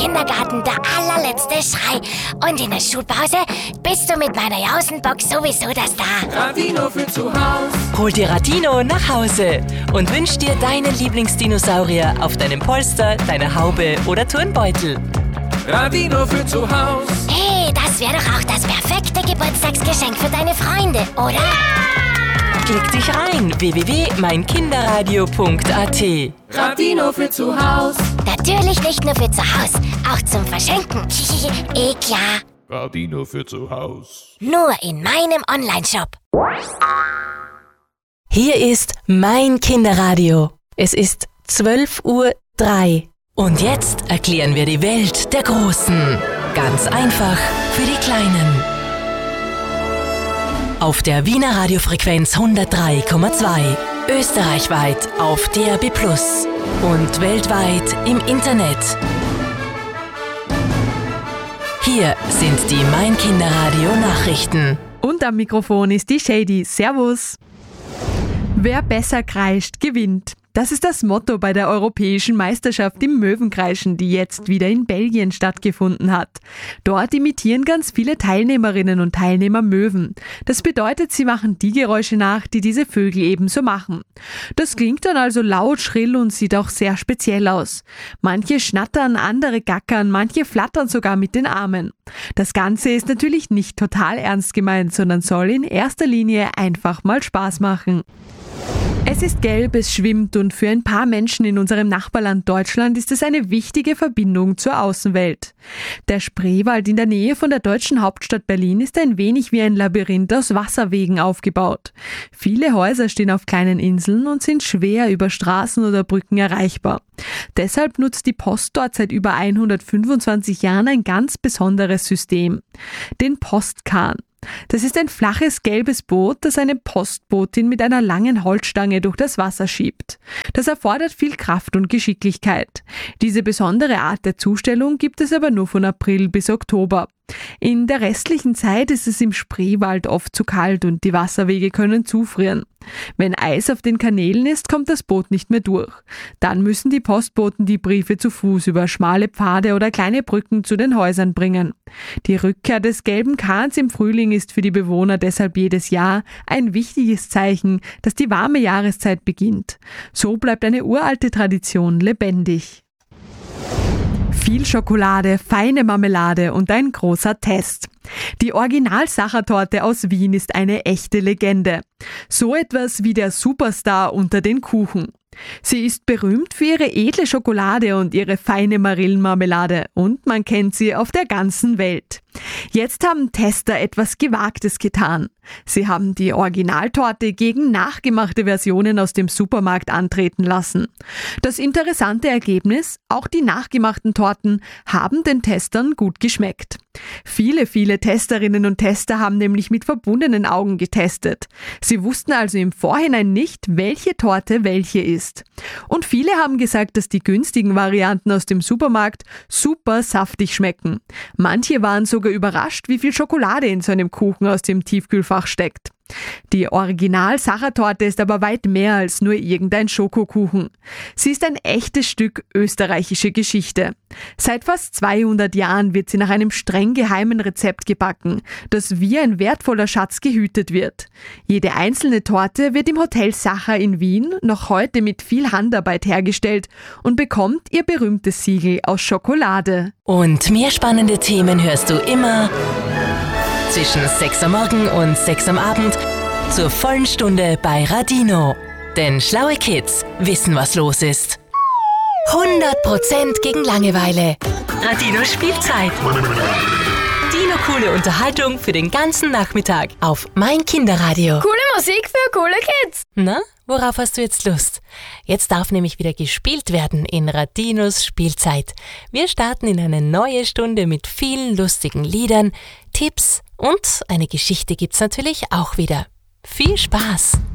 Kindergarten der allerletzte Schrei. Und in der Schulpause bist du mit meiner Jausenbox sowieso das da. Radino für zu Haus. Hol dir Radino nach Hause und wünsch dir deinen Lieblingsdinosaurier auf deinem Polster, deiner Haube oder Turnbeutel. Radino für zu Haus. Hey, das wäre doch auch das perfekte Geburtstagsgeschenk für deine Freunde, oder? Ja! Klick dich rein, www.meinkinderradio.at. Radino für zu Haus. Natürlich nicht nur für zu Haus, auch zum Verschenken. Klar. Radino für zu Haus. Nur in meinem Onlineshop. Hier ist mein Kinderradio. Es ist 12:03 Uhr. Und jetzt erklären wir die Welt der Großen. Ganz einfach für die Kleinen. Auf der Wiener Radiofrequenz 103,2. Österreichweit auf DAB+ und weltweit im Internet. Hier sind die Mein Kinderradio Nachrichten. Und am Mikrofon ist die Shady. Servus. Wer besser kreischt, gewinnt. Das ist das Motto bei der Europäischen Meisterschaft im Möwenkreischen, die jetzt wieder in Belgien stattgefunden hat. Dort imitieren ganz viele Teilnehmerinnen und Teilnehmer Möwen. Das bedeutet, sie machen die Geräusche nach, die diese Vögel ebenso machen. Das klingt dann also laut, schrill und sieht auch sehr speziell aus. Manche schnattern, andere gackern, manche flattern sogar mit den Armen. Das Ganze ist natürlich nicht total ernst gemeint, sondern soll in erster Linie einfach mal Spaß machen. Es ist gelb, es schwimmt und für ein paar Menschen in unserem Nachbarland Deutschland ist es eine wichtige Verbindung zur Außenwelt. Der Spreewald in der Nähe von der deutschen Hauptstadt Berlin ist ein wenig wie ein Labyrinth aus Wasserwegen aufgebaut. Viele Häuser stehen auf kleinen Inseln und sind schwer über Straßen oder Brücken erreichbar. Deshalb nutzt die Post dort seit über 125 Jahren ein ganz besonderes System, den Postkahn. Das ist ein flaches gelbes Boot, das eine Postbotin mit einer langen Holzstange durch das Wasser schiebt. Das erfordert viel Kraft und Geschicklichkeit. Diese besondere Art der Zustellung gibt es aber nur von April bis Oktober. In der restlichen Zeit ist es im Spreewald oft zu kalt und die Wasserwege können zufrieren. Wenn Eis auf den Kanälen ist, kommt das Boot nicht mehr durch. Dann müssen die Postboten die Briefe zu Fuß über schmale Pfade oder kleine Brücken zu den Häusern bringen. Die Rückkehr des gelben Kahns im Frühling ist für die Bewohner deshalb jedes Jahr ein wichtiges Zeichen, dass die warme Jahreszeit beginnt. So bleibt eine uralte Tradition lebendig. Viel Schokolade, feine Marmelade und ein großer Test. Die Original-Sachertorte aus Wien ist eine echte Legende. So etwas wie der Superstar unter den Kuchen. Sie ist berühmt für ihre edle Schokolade und ihre feine Marillenmarmelade und man kennt sie auf der ganzen Welt. Jetzt haben Tester etwas Gewagtes getan. Sie haben die Originaltorte gegen nachgemachte Versionen aus dem Supermarkt antreten lassen. Das interessante Ergebnis: Auch die nachgemachten Torten haben den Testern gut geschmeckt. Viele Testerinnen und Tester haben nämlich mit verbundenen Augen getestet. Sie wussten also im Vorhinein nicht, welche Torte welche ist. Und viele haben gesagt, dass die günstigen Varianten aus dem Supermarkt super saftig schmecken. Manche waren sogar überrascht, wie viel Schokolade in so einem Kuchen aus dem Tiefkühlfach steckt. Die Original-Sachertorte ist aber weit mehr als nur irgendein Schokokuchen. Sie ist ein echtes Stück österreichische Geschichte. Seit fast 200 Jahren wird sie nach einem streng geheimen Rezept gebacken, das wie ein wertvoller Schatz gehütet wird. Jede einzelne Torte wird im Hotel Sacher in Wien noch heute mit viel Handarbeit hergestellt und bekommt ihr berühmtes Siegel aus Schokolade. Und mehr spannende Themen hörst du immer zwischen 6 am Morgen und 6 am Abend zur vollen Stunde bei Radino. Denn schlaue Kids wissen, was los ist. 100% gegen Langeweile. Radino Spielzeit. Dino-coole Unterhaltung für den ganzen Nachmittag auf Mein Kinderradio. Coole Musik für coole Kids. Na, worauf hast du jetzt Lust? Jetzt darf nämlich wieder gespielt werden in Radinos Spielzeit. Wir starten in eine neue Stunde mit vielen lustigen Liedern, Tipps und eine Geschichte gibt's natürlich auch wieder. Viel Spaß!